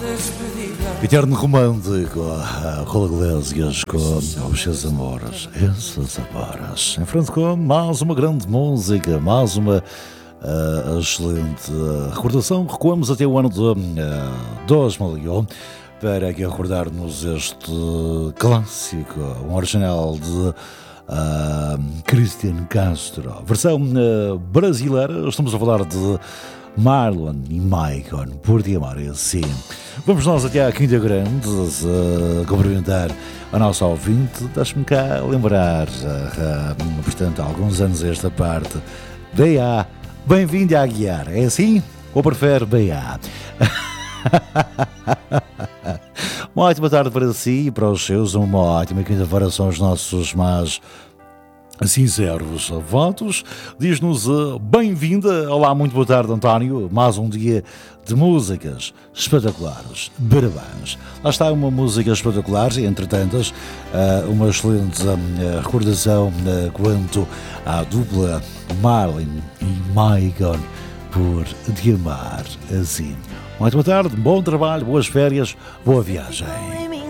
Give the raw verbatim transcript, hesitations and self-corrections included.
Eterno romântico, Raul Iglesias com os seus amores, esses amores. Em frente com mais uma grande música, mais uma uh, excelente uh, recordação. Recuamos até o ano de uh, dois mil e um para aqui recordar-nos este clássico, um original de uh, Cristian Castro. Versão uh, brasileira, estamos a falar de Marlon e Maicon, Por Te Amar Assim. Vamos nós até à Quinta Grande uh, cumprimentar a nossa ouvinte. Deixe-me cá lembrar, uh, uh, portanto, há alguns anos esta parte. B A, bem-vindo a guiar, é assim? Ou prefere B A? Uma ótima tarde para si e para os seus, uma ótima quinta-feira são os nossos mais sinceros votos. Diz-nos uh, bem-vinda. Olá, muito boa tarde, António. Mais um dia de músicas espetaculares. Parabéns. Lá está uma música espetacular, entre tantas, uh, uma excelente uh, recordação uh, quanto à dupla Marlon e Maicon, Por Te Amar Assim. Muito boa tarde, bom trabalho, boas férias, boa viagem.